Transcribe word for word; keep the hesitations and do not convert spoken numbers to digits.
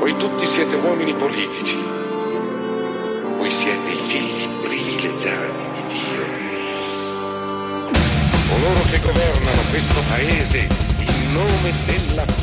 Voi tutti siete uomini politici. Voi siete i figli privilegiati di Dio. Coloro che governano questo paese in nome della